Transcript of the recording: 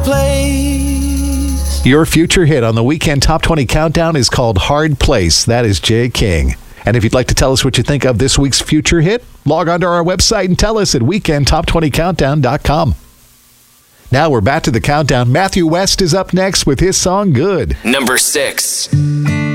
place. Your future hit on the Weekend Top 20 Countdown is called Hard Place. That is Jay King. And if you'd like to tell us what you think of this week's future hit, log on to our website and tell us at weekendtop20countdown.com. Now we're back to the countdown. Matthew West is up next with his song Good. Number 6.